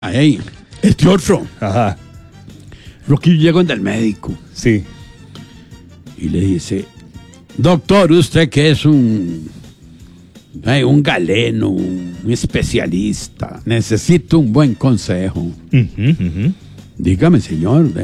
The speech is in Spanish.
Hey, este otro. Ajá. Rocky llega donde el médico Sí. y le dice: doctor, usted que es un galeno, un especialista, necesito un buen consejo. Ujú, ujú. Dígame, señor.